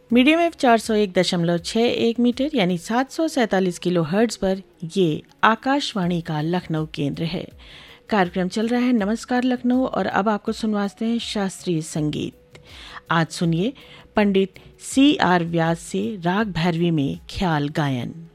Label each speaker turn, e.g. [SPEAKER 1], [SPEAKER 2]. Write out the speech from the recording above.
[SPEAKER 1] Medium wave 401.61 metre यानी 747 kilo hertz पर ये आकाशवाणी का लखनऊ केंद्र है। कार्यक्रम चल रहा है नमस्कार लखनऊ और अब आपको सुनवाते हैं शास्त्रीय संगीत। आज सुनिए पंडित C.R. व्यास से राग भैरवी में ख्याल गायन।